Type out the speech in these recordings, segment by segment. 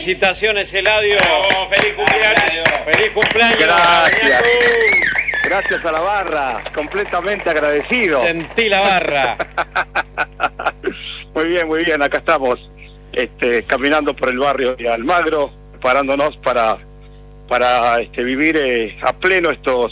Felicitaciones, Eladio. ¡Feliz cumpleaños! ¡Feliz cumpleaños! Gracias. Gracias a la barra, completamente agradecido. Sentí la barra. Muy bien, acá estamos caminando por el barrio de Almagro, preparándonos para vivir a pleno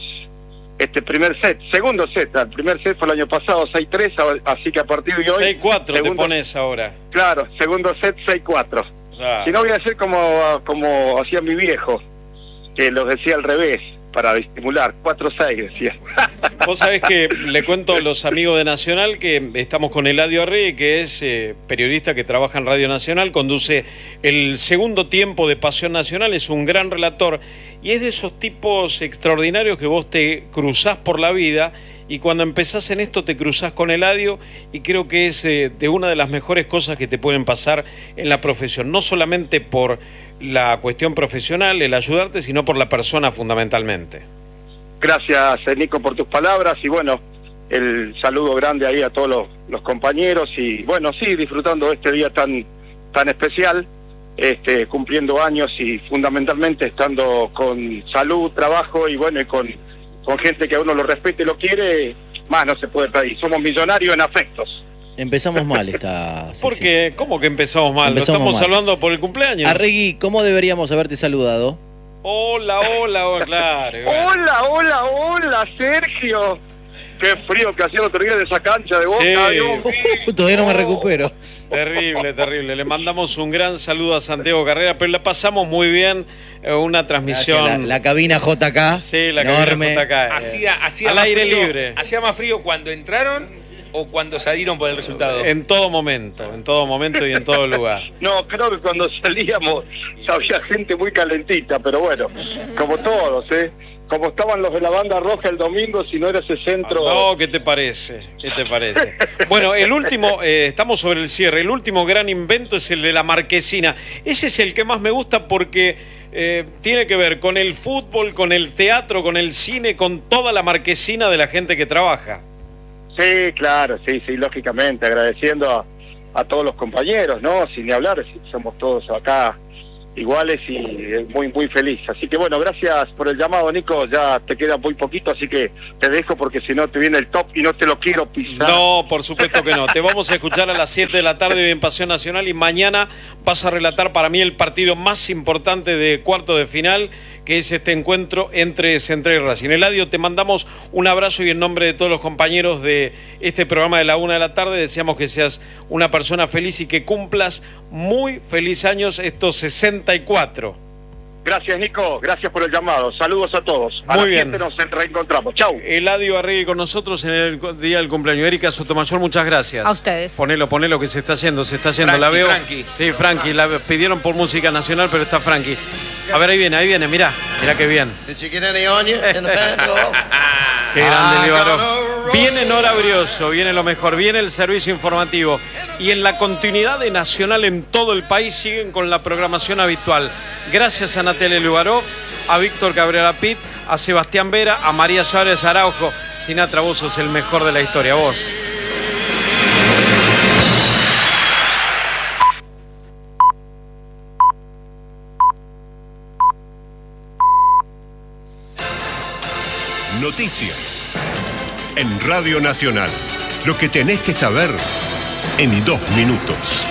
primer set, segundo set. El primer set fue el año pasado 6-3, así que a partir de hoy 6-4 te pones ahora. Claro, segundo set 6-4. O sea, Si no, voy a hacer como hacía mi viejo, que los decía al revés, para estimular, 4-6 decía. vos sabés que le cuento a los amigos de Nacional que estamos con Eladio Arregui, que es periodista que trabaja en Radio Nacional, conduce el segundo tiempo de Pasión Nacional, es un gran relator y es de esos tipos extraordinarios que vos te cruzás por la vida y cuando empezás en esto te cruzás con Eladio y creo que es de una de las mejores cosas que te pueden pasar en la profesión, no solamente por la cuestión profesional, el ayudarte, sino por la persona fundamentalmente. Gracias, Nico, por tus palabras y bueno, el saludo grande ahí a todos los compañeros y bueno, sí, disfrutando de este día tan especial, cumpliendo años y fundamentalmente estando con salud, trabajo y bueno, y con gente que a uno lo respete y lo quiere, más no se puede pedir. Somos millonarios en afectos. Empezamos mal esta sección. ¿Por qué? ¿Cómo que empezamos mal? Lo estamos saludando por el cumpleaños. Arregui, ¿cómo deberíamos haberte saludado? Hola, claro. Hola, Sergio. Qué frío que hacía el otro día de esa cancha de Boca. Sí. Todavía no me recupero. Terrible. Le mandamos un gran saludo a Santiago Carrera, pero la pasamos muy bien. Una transmisión. La cabina JK. Sí, la enorme. cabina JK. Hacía al más aire frío, libre. ¿Hacía más frío cuando entraron o cuando salieron por el resultado? En todo momento y en todo lugar. No, creo que cuando salíamos había gente muy calentita, pero bueno, como todos, como estaban los de la banda roja el domingo, si no era ese centro... No, ¿qué te parece? Bueno, el último, estamos sobre el cierre, el último gran invento es el de la marquesina. Ese es el que más me gusta porque tiene que ver con el fútbol, con el teatro, con el cine, con toda la marquesina de la gente que trabaja. Sí, claro, sí, lógicamente, agradeciendo a todos los compañeros, ¿no? Sin ni hablar, somos todos acá iguales y muy feliz. Así que bueno, gracias por el llamado, Nico, ya te queda muy poquito, así que te dejo porque si no te viene el top y no te lo quiero pisar. No, por supuesto que no. Te vamos a escuchar a las 7 de la tarde hoy en Pasión Nacional y mañana vas a relatar para mí el partido más importante de cuarto de final, que es este encuentro entre Central y Racing. Eladio, te mandamos un abrazo y en nombre de todos los compañeros de este programa de la 1 de la tarde deseamos que seas una persona feliz y que cumplas muy feliz años estos 64. Gracias, Nico, gracias por el llamado. Saludos a todos. A muy las bien. 7 nos reencontramos. Chau. Eladio Arregui con nosotros en el día del cumpleaños. Erika Sotomayor, muchas gracias. A ustedes. Ponelo que se está yendo. Frankie, la veo. Frankie. Sí, Frankie, la pidieron por música nacional, pero está Frankie. A ver, ahí viene, mirá qué bien. Qué grande, Líbaro. Viene Nora Brioso, viene lo mejor, viene el servicio informativo. Y en la continuidad de Nacional en todo el país siguen con la programación habitual. Gracias a Natalia Líbaro, a Víctor Cabrera Pitt, a Sebastián Vera, a María Suárez Araujo. Sinatra, vos sos el mejor de la historia, vos. Noticias en Radio Nacional. Lo que tenés que saber en 2 minutos.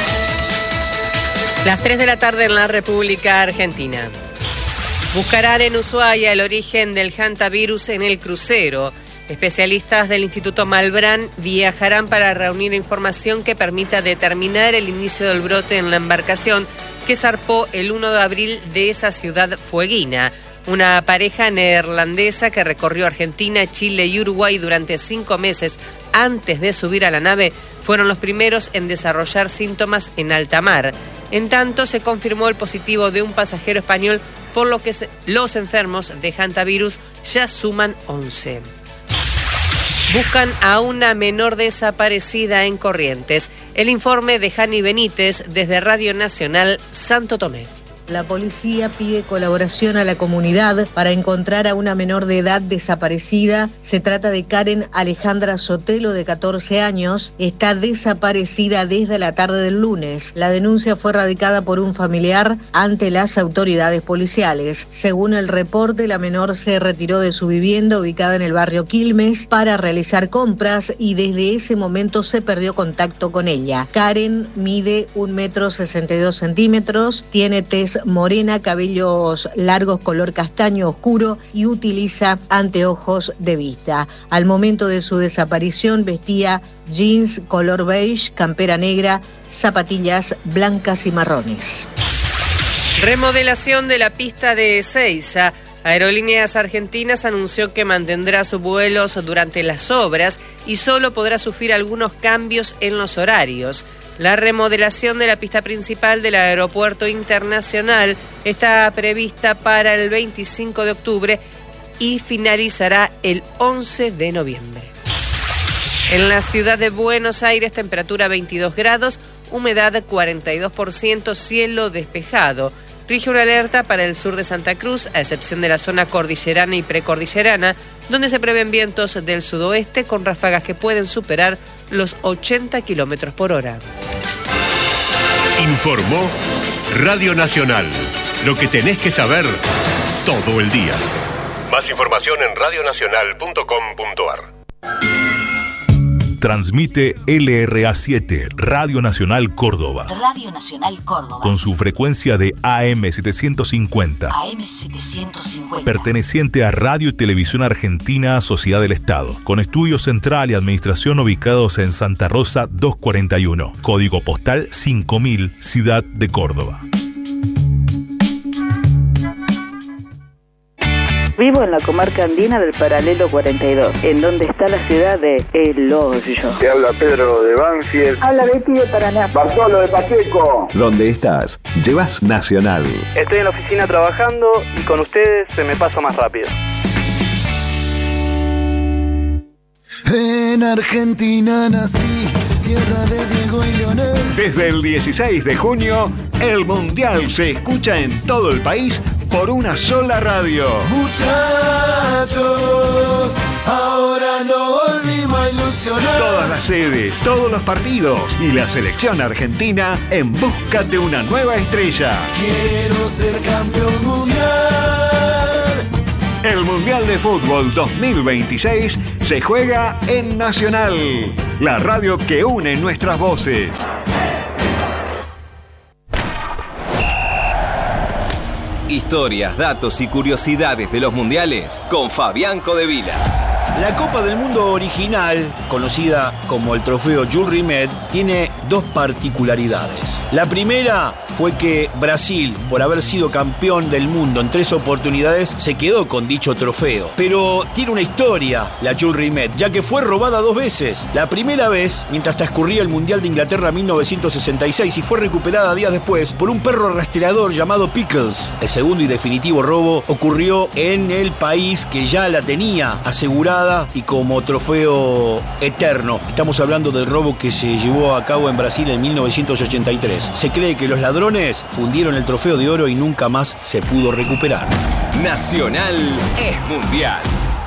Las 3 de la tarde en la República Argentina. Buscarán en Ushuaia el origen del hantavirus en el crucero. Especialistas del Instituto Malbrán viajarán para reunir información que permita determinar el inicio del brote en la embarcación que zarpó el 1 de abril de esa ciudad fueguina. Una pareja neerlandesa que recorrió Argentina, Chile y Uruguay durante 5 meses antes de subir a la nave fueron los primeros en desarrollar síntomas en alta mar. En tanto, se confirmó el positivo de un pasajero español, por lo que los enfermos de hantavirus ya suman 11. Buscan a una menor desaparecida en Corrientes. El informe de Jani Benítez desde Radio Nacional Santo Tomé. La policía pide colaboración a la comunidad para encontrar a una menor de edad desaparecida. Se trata de Karen Alejandra Sotelo, de 14 años. Está desaparecida desde la tarde del lunes. La denuncia fue radicada por un familiar ante las autoridades policiales. Según el reporte, la menor se retiró de su vivienda ubicada en el barrio Quilmes para realizar compras y desde ese momento se perdió contacto con ella. Karen mide 1,62 m, tiene tez morena, cabellos largos color castaño oscuro y utiliza anteojos de vista. Al momento de su desaparición vestía jeans color beige, campera negra, zapatillas blancas y marrones. Remodelación de la pista de Ezeiza. Aerolíneas Argentinas anunció que mantendrá sus vuelos durante las obras y solo podrá sufrir algunos cambios en los horarios. La remodelación de la pista principal del Aeropuerto Internacional está prevista para el 25 de octubre y finalizará el 11 de noviembre. En la ciudad de Buenos Aires, temperatura 22 grados, humedad 42%, cielo despejado. Rige una alerta para el sur de Santa Cruz, a excepción de la zona cordillerana y precordillerana, donde se prevén vientos del sudoeste con ráfagas que pueden superar los 80 kilómetros por hora. Informó Radio Nacional. Lo que tenés que saber todo el día. Más información en radionacional.com.ar. Transmite LRA7, Radio Nacional Córdoba. Radio Nacional Córdoba. Con su frecuencia de AM750. AM750. Perteneciente a Radio y Televisión Argentina, Sociedad del Estado. Con estudio central y administración ubicados en Santa Rosa 241. Código postal 5000, Ciudad de Córdoba. Vivo en la comarca andina del Paralelo 42, en donde está la ciudad de El Hoyo. Te habla Pedro de Banfield. Habla Betty de Paraná. Bartolo de Pacheco. ¿Dónde estás? Llevas Nacional. Estoy en la oficina trabajando y con ustedes se me pasa más rápido. En Argentina nací, tierra de Diego y Leonel. Desde el 16 de junio, el Mundial se escucha en todo el país por una sola radio. Muchachos, ahora no volvimos a ilusionar. Todas las sedes, todos los partidos y la selección argentina en busca de una nueva estrella. Quiero ser campeón mundial. El Mundial de Fútbol 2026 se juega en Nacional, la radio que une nuestras voces. Historias, datos y curiosidades de los mundiales con Fabián Codevila. La Copa del Mundo original, conocida como el trofeo Jules Rimet, tiene dos particularidades. La primera fue que Brasil, por haber sido campeón del mundo en 3 oportunidades, se quedó con dicho trofeo. Pero tiene una historia la Jules Rimet, ya que fue robada 2 veces. La primera vez, mientras transcurría el Mundial de Inglaterra 1966, y fue recuperada días después por un perro rastreador llamado Pickles. El segundo y definitivo robo ocurrió en el país que ya la tenía asegurada y como trofeo eterno. Estamos hablando del robo que se llevó a cabo en Brasil en 1983. Se cree que los ladrones fundieron el trofeo de oro y nunca más se pudo recuperar. Nacional es mundial.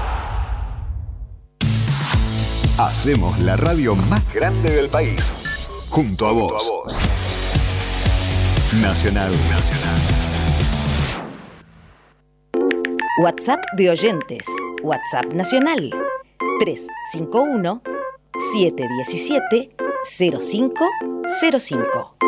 Hacemos la radio más grande del país. Junto a vos. Nacional. WhatsApp de oyentes. WhatsApp nacional 351-717-0505.